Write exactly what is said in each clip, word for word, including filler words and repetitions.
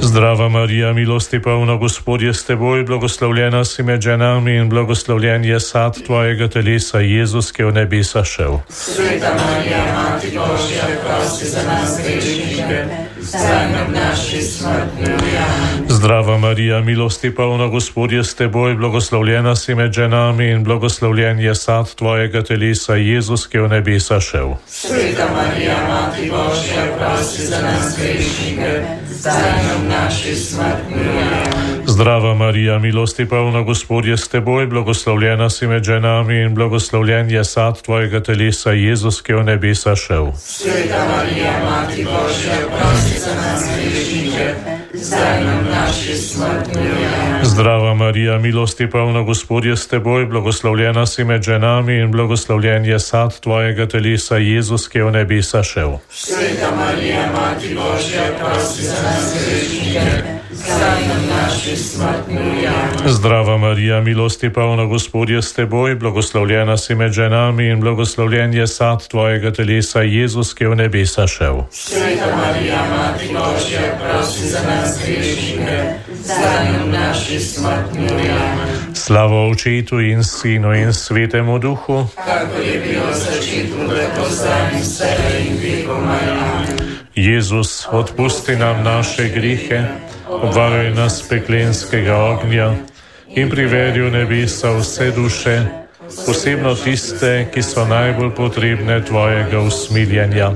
Zdrava Marija, milosti polna, Gospod je s teboj, blagoslovljena si med ženami in blagoslovljen je sad tvojega telesa, Jezus, ki je v nebesa šel. Sveta Marija, Mati Božja, prosi za nas grešnike, zdaj in ob naši smrtni uri. Amen. Zdrava Marija, milosti polna, Gospod je s teboj, blagoslovljena si med ženami in blagoslovljen je sad tvojega telesa, Jezus, ki je v nebesa šel. Sveta Marija, Mati Božja, prosi za nas grešnike, zdaj in ob naši smrtni uri. Zdrava Marija, milosti polna, Gospod je s teboj, blagoslovljena si med ženami in blagoslovljen je sad tvojega telesa, Jezus, ki je v nebesa šel. Sveta Marija, Mati Božja, prosi za nas grešnike, zdaj in ob naši smrtni uri. Zdrava Marija, milosti polna, Gospod je s teboj, blagoslovljena si med ženami in blagoslovljen je sad tvojega telesa, Jezus, ki je v nebesa šel. Sveta Marija, Mati Božja, prosi za nas grešnike, zdaj in ob naši smrtni uri. Zdrava Marija, milosti polna, Gospod je s teboj, blagoslovljena si med ženami in blagoslovljen je sad tvojega telesa, Jezus, ki je v nebesa šel. Sveta Marija, Mati Božja, prosi za nas grešnike, zdaj in ob naši smrtni uri. Slava Očetu in Sinu in Svetemu Duhu, kakor je bilo v začetku, tako zdaj in vselej in vekomaj. Amen. Jezus, odpusti nam naše grihe, obvaruj nas peklenskega ognja in privedi v nebesa vse duše, posebno tiste, ki so najbolj potrebne tvojega usmiljenja.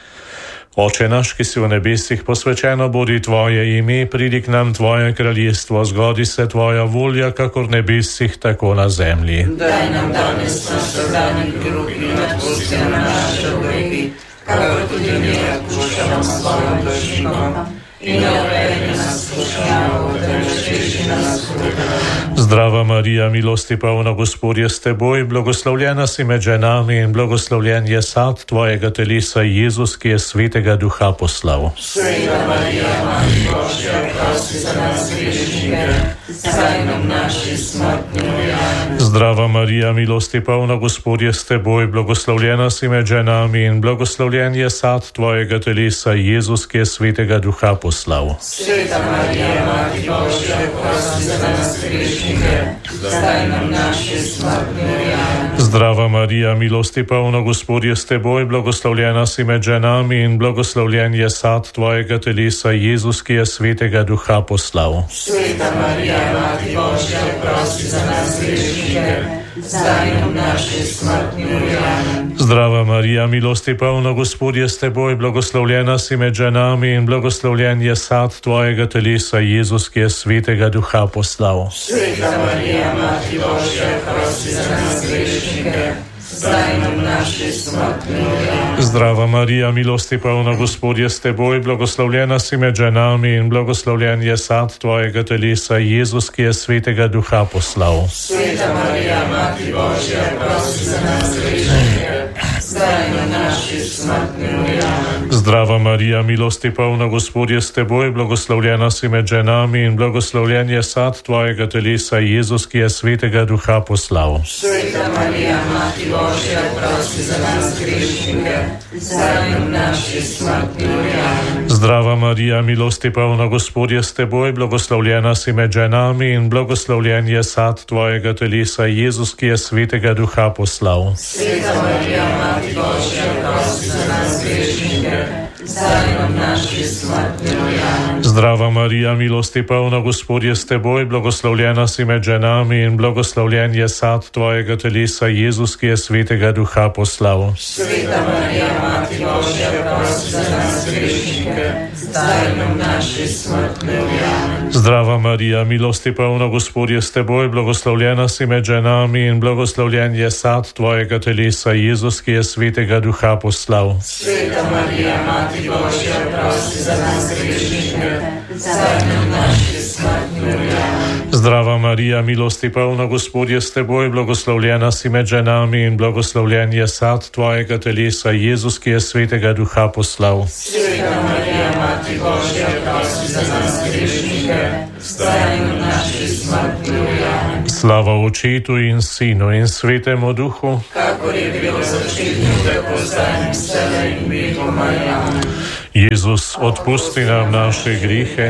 Oče naš, ki si v nebesih, posvečeno bodi tvoje ime, pridi k nam tvoje kraljestvo, zgodi se tvoja volja, kakor v nebesih, tako na zemlji. Daj nam danes naš vsakdanji kruh in odpusti nam naše grehe, kakor tudi mi odpuščamo svojim dolžnikom. In ne uvedi nas v kušnjavo, temveč reši nas hudega. Zdrava Marija, milosti polna, Gospod je s teboj, blagoslovljena si med ženami in blagoslovljen je sad tvojega telesa, Jezus, ki je Svetega Duha poslal. Sveta Marija, Mati Božja, prosi za nas grešnike, zdaj in ob naši smrtni uri. Zdrava Marija, milosti polna, Gospod je s teboj, blagoslovljena si med ženami in blagoslovljen je sad tvojega telesa, Jezus, ki je Svetega Duha poslal. Sveta Marija, Mati Božja, prosi za nas grešnike, zdaj in ob naši smrtni uri. Zdrava Marija, milosti polna, Gospod je s teboj, blagoslovljena si med ženami in blagoslovljen je sad tvojega telesa, Jezus, ki je Svetega Duha poslal. Sveta Marija, Mati Božja, prosi za nas grešnike, zdaj in ob naši smrtni uri. Zdrava Marija, milosti polna, Gospod je s teboj, blagoslovljena si med ženami in blagoslovljen je sad tvojega telesa, Jezus, ki je Svetega Duha poslal. Sveta Marija, Mati Božja, prosi za nas grešnike, zdaj in ob naši smrtni uri. Zdrava Marija, milosti polna, Gospod je s teboj, blagoslovljena si med ženami in blagoslovljen je sad tvojega telesa, Jezus, ki je Svetega Duha poslal. Sveta Marija, Mati Božja, prosi za nas grešnike, zdaj in ob naši smrtni uri. Zdrava Marija, milosti polna, Gospod je s teboj, blagoslovljena si med ženami in blagoslovljen je sad tvojega telesa, Jezus, ki je Svetega Duha poslal. Sveta Marija, Mati Božja, prosi za nas grešnike, zdaj in ob naši smrtni uri. Zdrava Marija, milosti polna, Gospod je s teboj, blagoslovljena si med ženami in blagoslovljen je sad tvojega telesa, Jezus, ki je Svetega Duha poslal. Sveta Marija, Mati Božja, prosi za nas grešnike, zdaj in ob naši smrtni uri. Zdrava Marija, milosti polna, Gospod je s teboj, blagoslovljena si med ženami in blagoslovljen je sad tvojega telesa, Jezus, ki je Svetega Duha poslal. Sveta Marija, Mati Božja, prosi za nas grešnike, zdaj in ob naši smrtni uri. Zdrava Marija, milosti polna, Gospod je s teboj, blagoslovljena si med ženami in blagoslovljen je sad tvojega telesa, Jezus, ki je Svetega Duha poslal. Sveta Marija, Mati Božja, prosi za nas grešnike, zdaj in ob naši smrtni uri. Zdrava Marija, milosti polna, Gospod je s teboj, blagoslovljena si med ženami in blagoslovljen je sad tvojega telesa, Jezus, ki je Svetega Duha poslal. Sveta Marija, Mati Božja, prosi za nas grešnike, zdaj in ob naši smrtni uri. Slava Očetu in Sinu in Svetemu Duhu, kakor je bilo v začetku, tako zdaj in vselej in vekomaj. Amen. Jezus, odpusti nam naše grihe,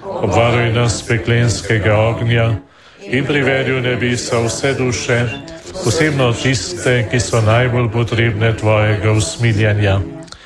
obvaruj nas peklenskega ognja in privedi v nebesa vse duše, posebno tiste, ki so najbolj potrebne tvojega usmiljenja.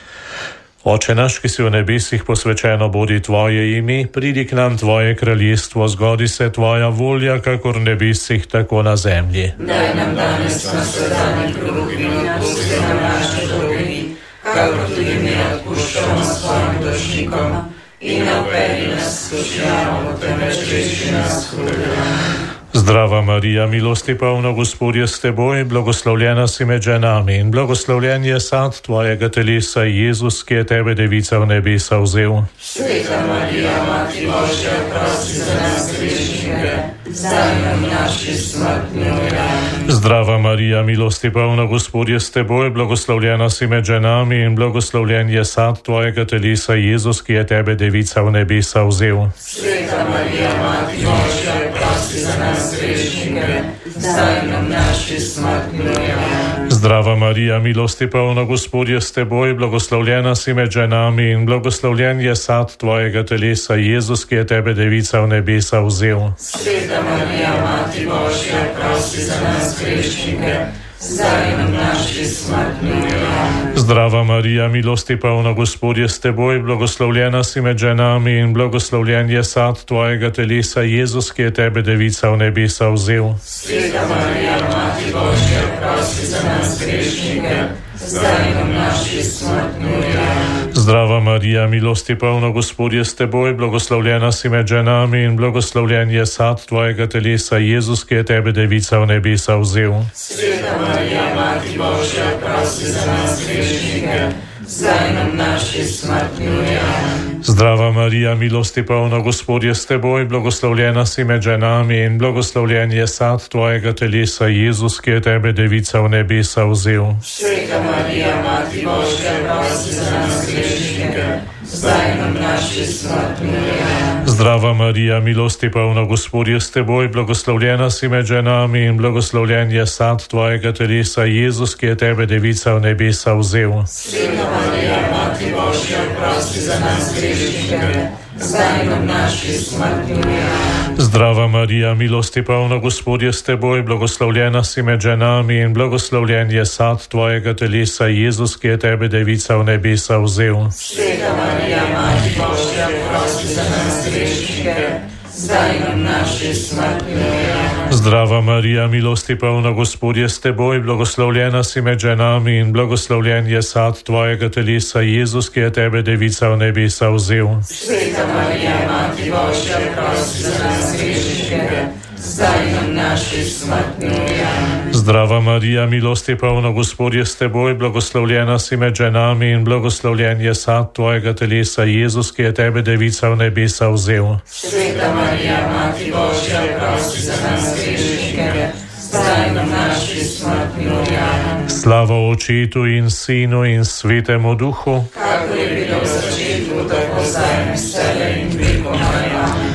Oče naš, ki si v nebesih, posvečeno bodi tvoje ime, pridi k nam tvoje kraljestvo, zgodi se tvoja volja, kakor v nebesih, tako na zemlji. Daj nam danes naš vsakdanji kruh in odpusti nam naše dolgi, kakor tudi mi odpuščamo svojim dolžnikom, in ne uvedi nas v skušnjavo, temveč reši nas hudega. Zdrava Marija, milosti polna, Gospod je s teboj, blagoslovljena si med ženami in blagoslovljen je sad tvojega telesa, Jezus, ki je tebe, devica, v nebesa vzel. Sveta Marija, Mati Božja, prosi za nas grešnike, zdaj in v naši smrtni uri. Zdrava Marija, milosti polna, Gospod je s teboj, blagoslovljena si med ženami in blagoslovljen je sad tvojega telesa, Jezus, ki je tebe, devica, v nebesa vzel. Sveta Marija, Mati Božja, prosi za nas grešnike, zdaj in v naši smrtni uri. Zdrava Marija, milosti polna, Gospod je s teboj, blagoslovljena si med ženami in blagoslovljen je sad tvojega telesa, Jezus, ki je tebe, devica, v nebesa vzel. Sveta Marija, Mati Božja, prosi za nas grešnike, zdaj in v naši smrtni uri. Zdrava Marija, milosti polna, Gospod je s teboj, blagoslovljena si med ženami in blagoslovljen je sad tvojega telesa, Jezus, ki je tebe, devica, v nebesa vzel. Sveta Marija, Mati Božja, prosi za nas grešnike, zdaj in v naši smrtni uri. Zdrava Marija, milosti polna, Gospod je s teboj, blagoslovljena si med ženami in blagoslovljen je sad tvojega telesa, Jezus, ki je tebe, devica, v nebesa vzel. Sveta Marija, Mati Božja, prosi za nas grešnike, zdaj in v naši smrtni uri. Zdrava Marija, milosti polna, Gospod je s teboj, blagoslovljena si med ženami in blagoslovljen je sad tvojega telesa, Jezus, ki je tebe, devica, v nebesa vzel. Sveta Marija, Mati Božja, prosi za nas grešnike, zdaj in v naši smrtni uri. Zdrava Marija, milosti polna, Gospod je s teboj, blagoslovljena si med ženami in blagoslovljen je sad tvojega telesa, Jezus, ki je tebe, devica, v nebesa vzel. Sveta Marija, Mati Božja, prosi za nas grešnike, zdaj in v naši smrtni uri. Zdrava Marija, milosti polna, Gospod je s teboj, blagoslovljena si med ženami in blagoslovljen je sad tvojega telesa, Jezus, ki je tebe, devica, v nebesa vzel. Sveta Marija, Mati Božja, prosi za nas grešnike, zdaj in v naši smrtni uri. Zdrava Marija, milosti polna, Gospod je s teboj, blagoslovljena si med ženami in blagoslovljen je sad tvojega telesa, Jezus, ki je tebe, devica, v nebesa vzel. Sveta Marija, Mati Božja, prosi za nas grešnike, zdaj in v naši smrtni uri. Zdrava Marija, milosti polna, Gospod je s teboj, blagoslovljena si med ženami in blagoslovljen je sad tvojega telesa, Jezus, ki je tebe, devica, v nebesa vzel. Sveta Marija, Mati Božja, prosi za nas grešnike, zdaj in v naši smrtni uri. Slava Očetu in Sinu in Svetemu Duhu, kakor je bilo v začetku, tako zdaj in vselej in vekomaj.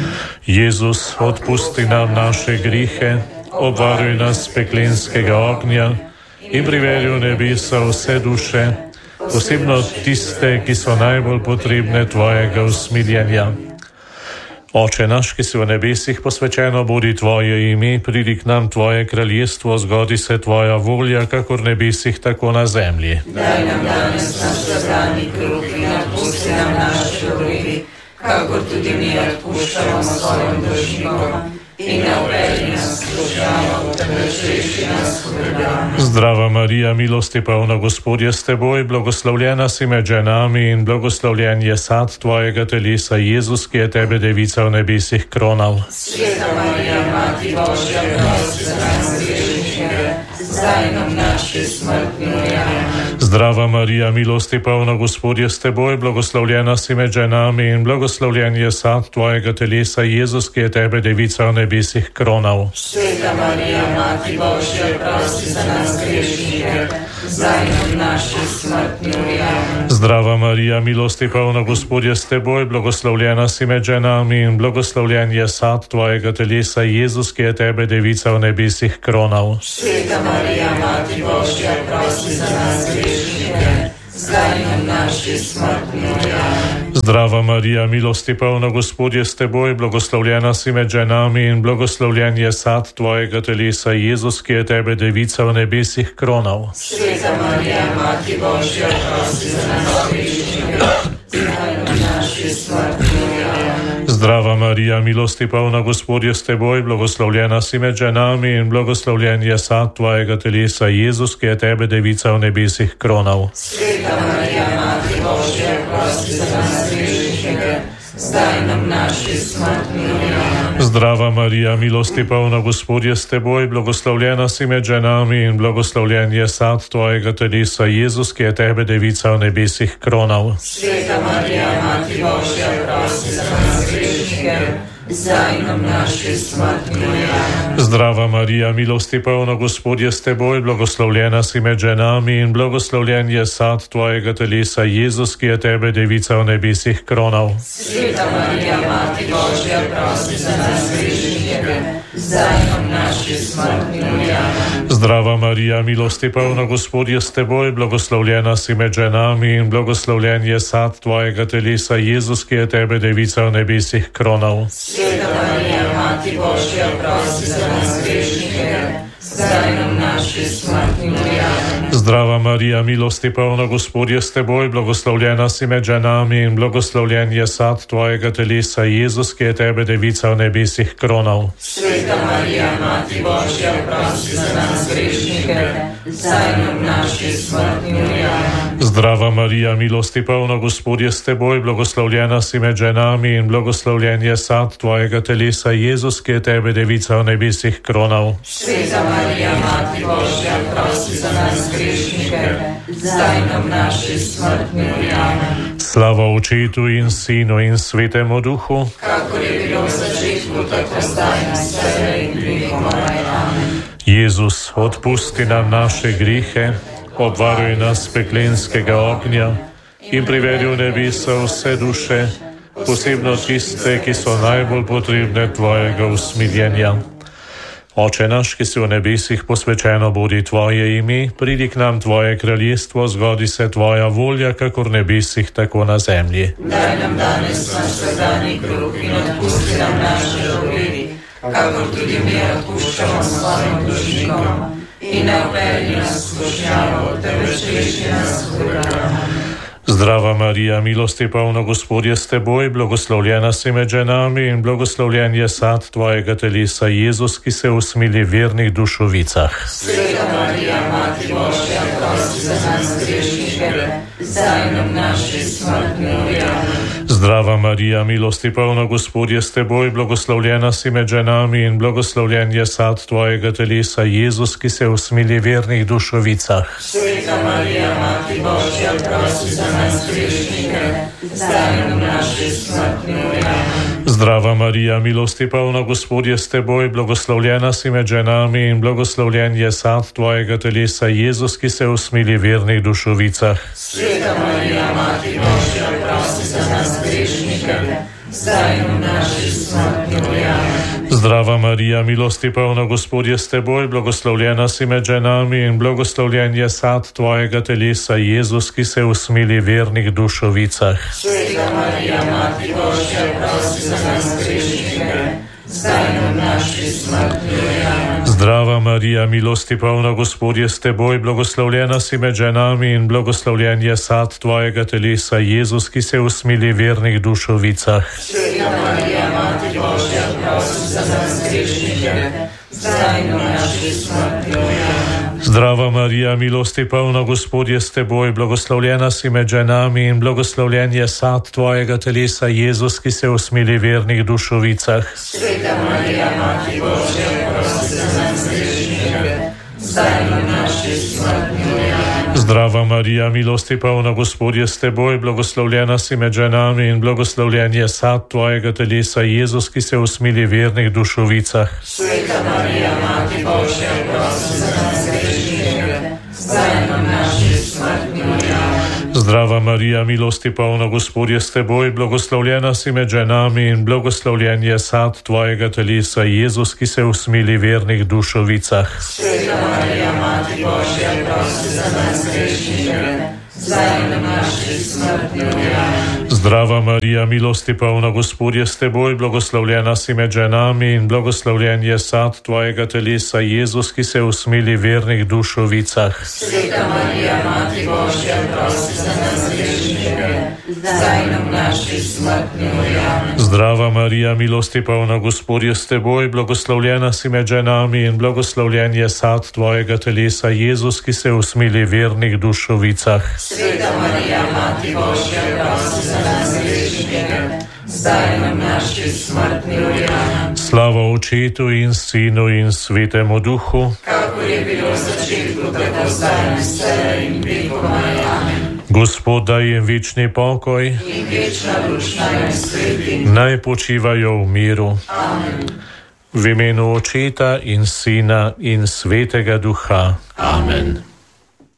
Jezus, odpusti nam naše grihe, obvaruj nas peklenskega ognja in privedi v nebesa vse duše, posebno tiste, ki so najbolj potrebne tvojega usmiljenja. Oče naš, ki si v nebesih, posvečeno bodi tvoje ime, pridi k nam tvoje kraljestvo, zgodi se tvoja volja, kakor v nebesih, tako na zemlji. Daj nam danes naš vsakdanji kruh in odpusti nam naše dolgi, kakor tudi mi odpuščamo svojim dolžnikom, in ne uvedi nas v skušnjavo, temveč reši nas hudega. Zdrava Marija, milosti polna, Gospod je s teboj, blagoslovljena si med ženami in blagoslovljen je sad tvojega telesa, Jezus, ki je tebe, devica, v nebesih kronal. Sveta Marija, Mati Božja, prosi za nas grešnike, zdaj in v naši smrtni uri. Zdrava Marija, milosti polna, Gospod je s teboj, blagoslovljena si med ženami in blagoslovljen je sad tvojega telesa, Jezus, ki je tebe, devica, v nebesih kronal. Sveta Marija, Mati Božja, prosi za nas grešnike, zdaj in v naši smrtni uri. Zdrava Marija, milosti polna, Gospod je s teboj, blagoslovljena si med ženami in blagoslovljen je sad tvojega telesa, Jezus, ki je tebe, devica, v nebesih kronal. Sveta Marija, Mati Božja, prosi za nas grešnike, zdaj in v naši smrtni uri. Zdrava Marija, milosti polna, Gospod je s teboj, blagoslovljena si med ženami in blagoslovljen je sad tvojega telesa, Jezus, ki je tebe devica v nebesih kronal. Sveta Marija, Mati Božja, prosi za nas grešnike, zdaj in v naši smrtni uri. Zdrava Marija, milosti polna, Gospod je s teboj, blagoslovljena si med ženami in blagoslovljen je sad tvojega telesa, Jezus, ki je tebe devica v nebesih kronal. Sveta Marija, Mati Božja, prosi za nas grešnike, zdaj in v naši smrtni uri. Zdrava Marija, milosti polna, Gospod je s teboj, blagoslovljena si med ženami in blagoslovljen je sad tvojega telesa, Jezus, ki je tebe devica v nebesih kronal. Sveta Marija, Mati Božja, prosi za nas grešnike, zdaj in v naši smrtni uri. Zdrava Marija, milosti polna, Gospod je s teboj, blagoslovljena si med ženami in blagoslovljen je sad tvojega telesa, Jezus, ki je tebe devica v nebesih kronal. Sveta Marija, Mati Božja, prosi za nas grešnike, zdaj in v naši smrtni uri. Zdrava Marija, milosti polna, Gospod je s teboj, blagoslovljena si med ženami in blagoslovljen je sad tvojega telesa, Jezus, ki je tebe devica v nebesih kronal. Sveta Marija, Mati Božja, prosi za nas grešnike, zdaj in v naši smrtni uri. Zdrava Marija, milosti polna, Gospod je s teboj, blagoslovljena si med ženami in blagoslovljen je sad tvojega telesa, Jezus, ki je tebe devica v nebesih kronal. Sveta Marija, Mati Božja, prosi za nas grešnike, zdaj in v naši smrtni uri. Zdrava Marija, milosti polna, Gospod je s teboj, blagoslovljena si med ženami in blagoslovljen je sad tvojega telesa, Jezus, ki je tebe devica v nebesih kronal. Sveta Marija, Mati Božja, prosi za nas grešnike, zdaj in v naši smrtni uri. Slava Očetu in Sinu in Svetemu Duhu, kakor je bilo v začetku, tako zdaj in vselej in vekomaj. Amen. Jezus, odpusti nam naše grihe, obvaruj nas peklenskega ognja in privedi v nebesa vse duše, posebno tiste, ki so najbolj potrebne tvojega usmiljenja. Oče naš, ki si v nebesih, posvečeno bodi tvoje ime, pridi k nam tvoje kraljestvo, zgodi se tvoja volja, kakor v nebesih, tako na zemlji. Daj nam danes naš vsakdanji kruh in odpusti nam naše dolgi, kakor tudi mi odpuščamo svojim dolžnikom. In ne vpelji nas v skušnjavo, temveč reši nas hudega. Zdrava Marija, milosti polna, Gospod je s teboj, blagoslovljena si med ženami in blagoslovljen je sad tvojega telesa, Jezus, ki se usmili v vernih dušovicah. Sveta Marija, Mati Božja, prosi za nas grešnike, zdaj in v naši smrtni uri. Zdrava Marija, milosti polna, Gospod je s teboj, blagoslovljena si med ženami in blagoslovljen je sad tvojega telesa, Jezus, ki se usmili v vernih dušovicah. Sveta Marija, Mati Božja, prosi za nas grešnike, zdaj in v naši smrtni uri. Zdrava Marija, milosti polna, Gospod je s teboj, blagoslovljena si med ženami in blagoslovljen je sad tvojega telesa, Jezus, ki se usmili v vernih dušovicah. Sveta Marija, Mati Božja, prosi za nas grešnike, zdaj in v naši smrtni uri. Zdrava Marija, milosti polna, Gospod je s teboj, blagoslovljena si med ženami in blagoslovljen je sad tvojega telesa, Jezus, ki se usmili v vernih dušovicah. Sveta Marija, Mati Božja, prosi za nas grešnike, zdaj in v naši smrtni uri. Zdrava Marija, milosti polna, Gospod je s teboj, blagoslovljena si med ženami in blagoslovljen je sad tvojega telesa, Jezus, ki se usmili v vernih dušovicah. Sveta Marija, Mati Božja, prosi za nas grešnike, zdaj in v naši smrtni uri. Zdrava Marija, milosti polna, Gospod je s teboj, blagoslovljena si med ženami in blagoslovljen je sad tvojega telesa, Jezus, ki se usmili v vernih dušovicah. Sveta Marija, Mati Božja, prosi za nas grešnike, zdaj in v naši smrtni uri. Zdrava Marija, milosti polna, Gospod je s teboj, blagoslovljena si med ženami in blagoslovljen je sad tvojega telesa, Jezus, ki se usmili v vernih dušovicah. Sveta Marija, Mati Božja, prosi za nas grešnike, zdaj in v naši smrtni uri. Zdrava Marija, milosti polna, Gospod je s teboj, blagoslovljena si med ženami in blagoslovljen je sad tvojega telesa, Jezus, ki se usmili v vernih dušovicah. Sveta Marija, Mati Božja, prosi za nas grešnike, zdaj in v naši smrtni uri. Zdrava Marija, milosti polna, Gospod je s teboj, blagoslovljena si med ženami in blagoslovljen je sad tvojega telesa, Jezus, ki se usmili vernih dušovicah. Sveta Marija, Mati Božja, prosi za nas grešnike, zdaj in v naši smrtni uri. Amen. Zdrava Marija, milosti polna, Gospod je s teboj, blagoslovljena si med ženami in blagoslovljen je sad tvojega telesa, Jezus, ki se usmili vernih dušovicah. Sveta Marija, Mati Božja, prosi za nas grešnike, zdaj in v naši smrtni uri. Amen. Slava Očetu in Sinu in Svetemu Duhu, kakor je bilo v začetku, tako zdaj in vselej in vekomaj. Amen. Gospod daj jim večni pokoj In večna duša in sveti. naj počivajo v miru. Amen. V imenu Očeta in Sina in Svetega Duha. Amen.